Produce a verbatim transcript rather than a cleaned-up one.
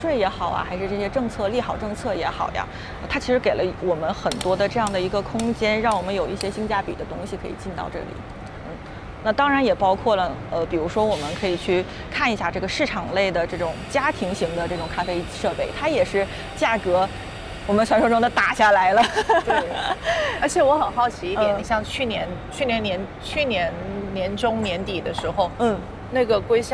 税也好啊，还是这些政策利好政策也好呀，它其实给了我们很多的这样的一个空间，让我们有一些性价比的东西可以进到这里。嗯，那当然也包括了呃，比如说我们可以去看一下这个市场类的这种家庭型的这种咖啡设备，它也是价格我们传说中的打下来了。 对，而且我很好奇一点， 嗯你像去年、去年年、去年年中年底的时候， 嗯， 那个龟下。